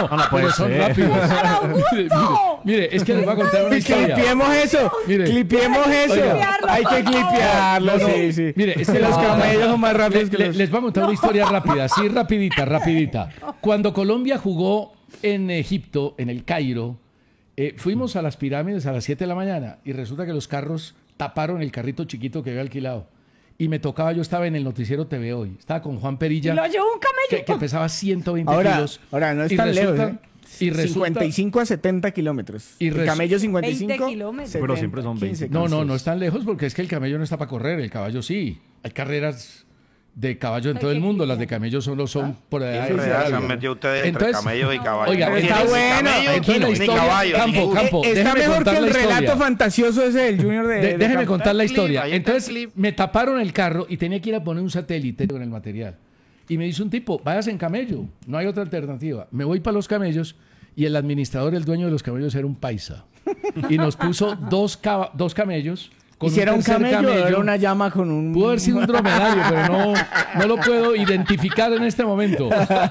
No puede pero son ser. rápidos. ¡Augusto! Mire, es que les voy a contar una historia. Clipiemos eso. Mire. Clipiemos eso. Oiga. Hay que clipearlo, No, no. sí, sí. Mire, es que los camellos son más rápidos que los... les voy a contar una historia rápida, sí, rapidita. Cuando Colombia jugó en Egipto, en el Cairo, fuimos a las pirámides a las 7 de la mañana y resulta que los carros taparon el carrito chiquito que había alquilado. Y me tocaba, yo estaba en el noticiero TV Hoy, estaba con Juan Perilla, Y lo llevó un camello. que pesaba 120 Ahora, kilos. ahora no es Y tan resulta- lejos, ¿eh? Y resulta, 55 a 70 kilómetros. Y El camello 55. 20 kilómetros. 70, Pero siempre son 20. 15, no es tan lejos porque es que el camello no está para correr, el caballo sí. Hay carreras de caballo en Hay todo el que mundo, clipear. las de camello solo son por allá. Qué enredada se han Entonces- metido ustedes entre camellos y caballos. Oiga, No pero tienen está ni bueno. camello, Entonces la ni historia- caballo, Campo, ni- Campo. Está déjeme mejor contar que el la historia. relato fantasioso ese del Junior de Déjeme Campo. contar la Está el clip, historia. ahí está el Entonces clip. me taparon el carro y tenía que ir a poner un satélite con el material. Y me dice un tipo, vayas en camello, no hay otra alternativa. Me voy para los camellos y el administrador, el dueño de los camellos era un paisa. Y nos puso dos camellos. Con ¿Y si era un tercer camello o era una llama con un... Pudo haber sido un dromedario, pero no lo puedo identificar en este momento.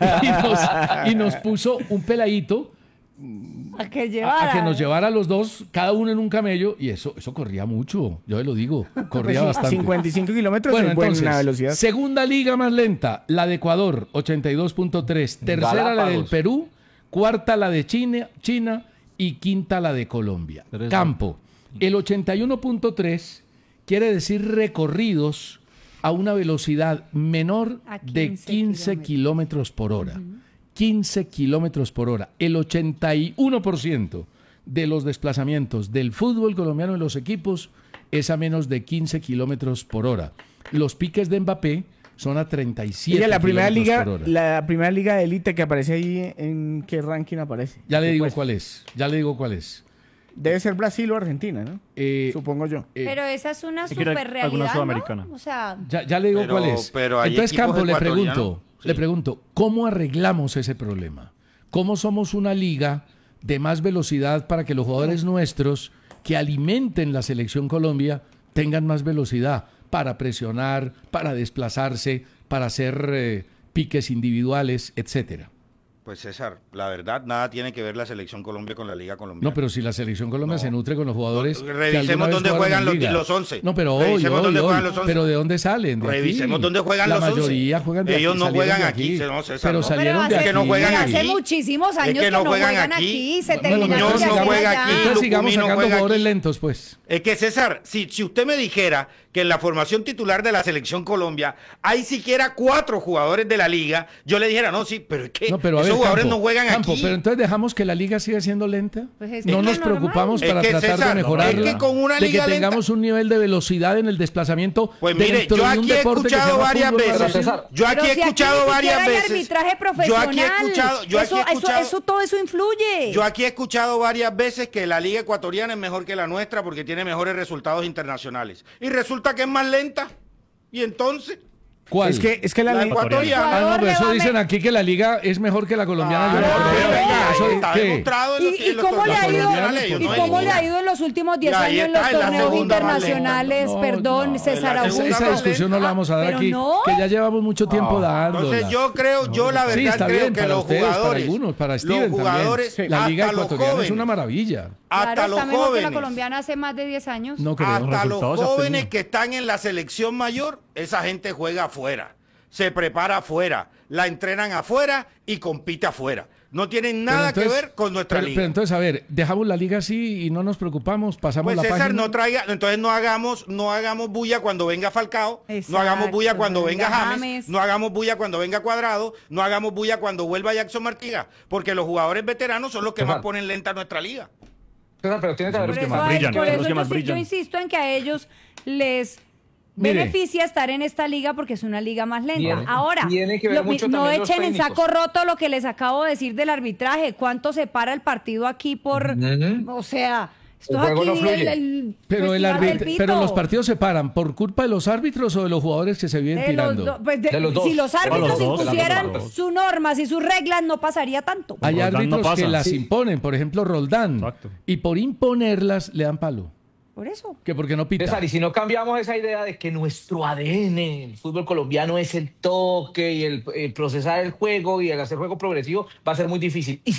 Y nos puso un peladito A que llevara. a que nos llevara a los dos, cada uno en un camello, y eso corría mucho, yo le lo digo, corría Pues sí, bastante. 55 kilómetros Bueno, es buena entonces, velocidad. segunda liga más lenta, la de Ecuador, 82.3, tercera la del Galápagos. Perú, cuarta la de China y quinta la de Colombia. Tres, Campo, el 81.3 quiere decir recorridos a una velocidad menor A de 15 15 kilómetros por hora. 15 kilómetros por hora. El 81% de los desplazamientos del fútbol colombiano en los equipos es a menos de 15 kilómetros por hora. Los piques de Mbappé son a 37 Oye, la primera kilómetros liga, por hora. la primera liga de élite que aparece ahí, ¿en qué ranking aparece? Ya le ¿Qué digo puesto? cuál es. Debe ser Brasil o Argentina, ¿no? Supongo yo. Pero esa es una Hay que ir a super realidad, alguna ¿no? sudamericana. O sea, Ya le digo Pero- cuál es. pero hay Entonces, equipos Campo, ecuatorianos. le pregunto, ¿cómo arreglamos ese problema? ¿Cómo somos una liga de más velocidad para que los jugadores nuestros que alimenten la selección Colombia tengan más velocidad para presionar, para desplazarse, para hacer piques individuales, etcétera? Pues César, la verdad, nada tiene que ver la selección Colombia con la Liga Colombiana. No, pero si la selección Colombia No. se nutre con los jugadores. que Revisemos alguna vez dónde jugaron juegan en liga. los 11. No, pero hoy, Revisemos dónde juegan los 11. pero ¿de dónde salen? De aquí. Revisemos dónde juegan la los 11. mayoría juegan de Ellos aquí, no salieron juegan de aquí, no, César, pero no. salieron pero de hace- aquí. que no juegan hace aquí. muchísimos años que no juegan aquí. aquí. Se Bueno, terminaron Muñoz de no hacer juega allá. aquí. Entonces sigamos Lucumí no sacando juega jugadores aquí. lentos, pues. Es que César, si usted me dijera que en la formación titular de la selección Colombia hay siquiera 4 jugadores de la liga, yo le dijera, no, sí, pero es que No, pero a esos ver, jugadores Campo, no juegan Campo, aquí. pero entonces dejamos que la liga siga siendo lenta. Pues es No que nos es normal. preocupamos Es para que, tratar César, de mejorarla. es que con una de que liga lenta- tengamos un nivel de velocidad en el desplazamiento. Pues mire, dentro yo de un aquí he deporte que se escuchado llama varias fútbol, veces. Pero, César, Yo aquí Pero he si aquí escuchado ni varias siquiera hay veces. arbitraje Yo profesional. aquí he escuchado. Eso, todo eso influye. Yo aquí he escuchado varias veces que la liga ecuatoriana es mejor que la nuestra porque tiene mejores resultados internacionales. Y resulta que es más lenta. Y entonces, ¿Cuál? Es que la la liga... ecuatoriana. Ah, no, pero le eso va dicen me- aquí que la liga es mejor que la colombiana. Yo no Ah, creo. venga, ¿Eso está qué? demostrado en los- ¿Y en los cómo le ha ido, torneos ¿y y no hay cómo le ninguna. ha ido en los últimos 10 Y ahí años en los está, en la torneos segunda más internacionales? lenta. Perdón, No, César la Augusto. segunda Esa discusión no la vamos a dar Pero aquí, no. que ya llevamos mucho tiempo dándola. Entonces yo creo, yo la verdad Sí, está creo bien, que para los ustedes, jugadores, para algunos, para Steven los jugadores, también. La liga hasta los ecuatoriana es jóvenes, una maravilla. hasta Claro, los está mejor que la jóvenes, colombiana hace más de 10 años. No creo. hasta los resultados se jóvenes obtienen. que están en la selección mayor, esa gente juega afuera, se prepara afuera, la entrenan afuera y compite afuera. No tienen nada Pero entonces- que ver con nuestra pero, liga. Pero entonces, a ver, dejamos la liga así y no nos preocupamos, pasamos Pues la César, página. no traiga, entonces no hagamos bulla cuando venga Falcao, Exacto, no hagamos bulla cuando venga venga James, James. no hagamos bulla cuando venga Cuadrado, no hagamos bulla cuando vuelva Jackson Martínez, porque los jugadores veteranos son los que César. más ponen lenta nuestra liga. César, pero tiene que haber Los Por que eso, más brillan, por los eso que más yo brillan. insisto en que a ellos les Mire. beneficia estar en esta liga porque es una liga más lenta. Tiene- Ahora, tiene que ver mucho no también los echen en técnicos. saco roto lo que les acabo de decir del arbitraje. ¿Cuánto se para el partido aquí por...? Ujú. O sea, esto El es juego aquí no fluye. Pero, festival del pito. pero los partidos se paran por culpa de los árbitros o de los jugadores que se vienen De los tirando. do- pues De los dos. si los árbitros De los dos, impusieran de los dos. sus normas y sus reglas, no pasaría tanto. Hay Roldán árbitros no pasa. que las Sí. imponen, por ejemplo Roldán, Exacto. y por imponerlas le dan palo. Por eso. Que porque no pita. César, y si no cambiamos esa idea de que nuestro ADN, el fútbol colombiano, es el toque y el procesar el juego y el hacer juego progresivo, va a ser muy difícil. Y